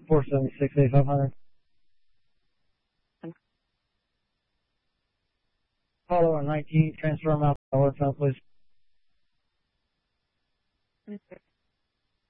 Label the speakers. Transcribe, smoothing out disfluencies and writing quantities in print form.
Speaker 1: 476-8500. Follow on 19, transfer them out to our phone, please.